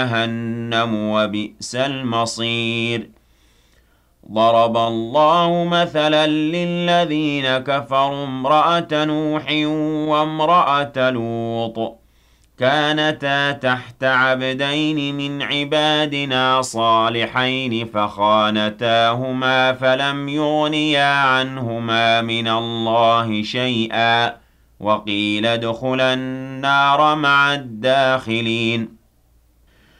جهنم وبئس المصير ضرب الله مثلا للذين كفروا امرأة نوح وامرأة لوط كانتا تحت عبدين من عبادنا صالحين فخانتاهما فلم يغنيا عنهما من الله شيئا وقيل ادخلا النار مع الداخلين